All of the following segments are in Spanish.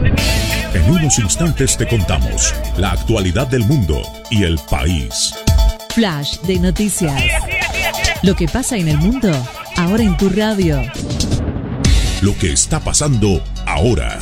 En unos instantes te contamos la actualidad del mundo y el país. Flash de noticias. Lo que pasa en el mundo, ahora en tu radio. Lo que está pasando ahora.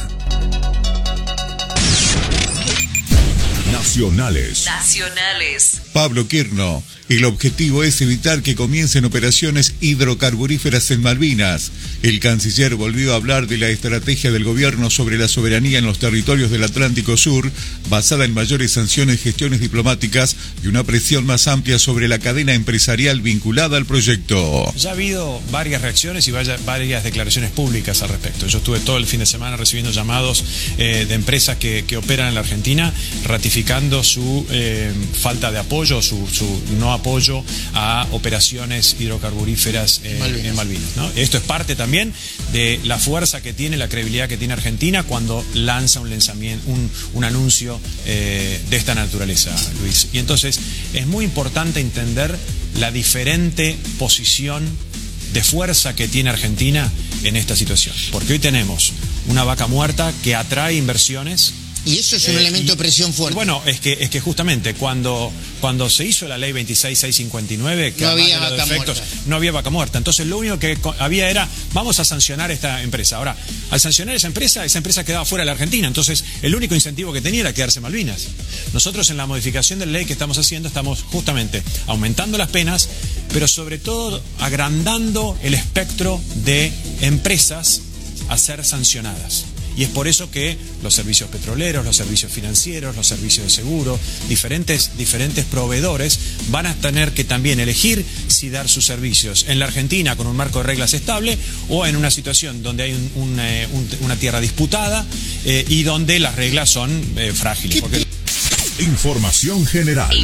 Nacionales. Pablo Quirno. El objetivo es evitar que comiencen operaciones hidrocarburíferas en Malvinas. El canciller volvió a hablar de la estrategia del gobierno sobre la soberanía en los territorios del Atlántico Sur, basada en mayores sanciones, gestiones diplomáticas y una presión más amplia sobre la cadena empresarial vinculada al proyecto. Ya ha habido varias reacciones y varias declaraciones públicas al respecto. Yo estuve todo el fin de semana recibiendo llamados de empresas que operan en la Argentina, ratificando su falta de apoyo, su no apoyo a operaciones hidrocarburíferas en Malvinas, ¿no? Esto es parte también de la fuerza que tiene, la credibilidad que tiene Argentina cuando lanza un anuncio de esta naturaleza, Luis. Y entonces es muy importante entender la diferente posición de fuerza que tiene Argentina en esta situación. Porque hoy tenemos una vaca muerta que atrae inversiones. Y eso es un elemento de presión fuerte. Bueno, es que justamente cuando se hizo la ley 26.659, que no había vaca muerta. Entonces lo único que había era, vamos a sancionar a esta empresa. Ahora, al sancionar esa empresa quedaba fuera de la Argentina. Entonces el único incentivo que tenía era quedarse en Malvinas. Nosotros en la modificación de la ley que estamos haciendo, estamos justamente aumentando las penas, pero sobre todo agrandando el espectro de empresas a ser sancionadas. Y es por eso que los servicios petroleros, los servicios financieros, los servicios de seguro, diferentes proveedores van a tener que también elegir si dar sus servicios en la Argentina con un marco de reglas estable o en una situación donde hay una tierra disputada y donde las reglas son frágiles. Información general.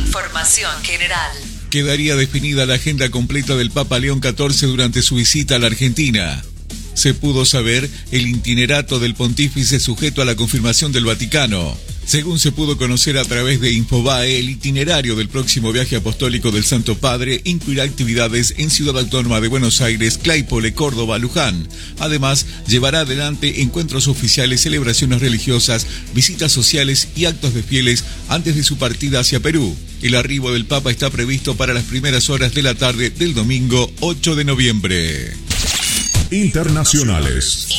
Quedaría definida la agenda completa del Papa León XIV durante su visita a la Argentina. Se pudo saber el itinerato del pontífice sujeto a la confirmación del Vaticano. Según se pudo conocer a través de Infobae, el itinerario del próximo viaje apostólico del Santo Padre incluirá actividades en Ciudad Autónoma de Buenos Aires, Claypole, Córdoba, Luján. Además, llevará adelante encuentros oficiales, celebraciones religiosas, visitas sociales y actos de fieles antes de su partida hacia Perú. El arribo del Papa está previsto para las primeras horas de la tarde del domingo 8 de noviembre. Internacionales.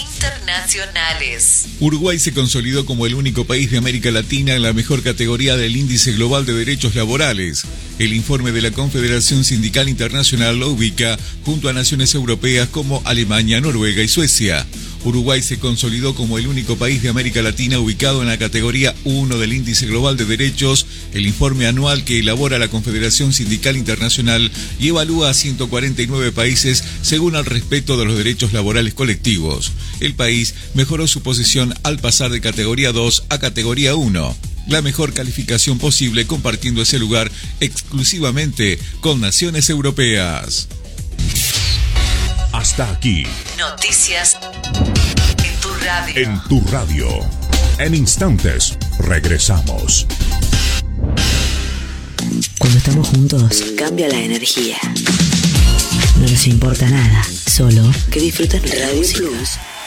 Uruguay se consolidó como el único país de América Latina en la mejor categoría del Índice Global de Derechos Laborales. El informe de la Confederación Sindical Internacional lo ubica junto a naciones europeas como Alemania, Noruega y Suecia. Uruguay se consolidó como el único país de América Latina ubicado en la categoría 1 del Índice Global de Derechos, el informe anual que elabora la Confederación Sindical Internacional y evalúa a 149 países según el respeto de los derechos laborales colectivos. El país mejoró su posición al pasar de categoría 2 a categoría 1. La mejor calificación posible, compartiendo ese lugar exclusivamente con naciones europeas. Hasta aquí. Noticias en tu radio. En tu radio. En instantes, regresamos. Cuando estamos juntos, cambia la energía. No nos importa nada, solo que disfruten Radio Plus.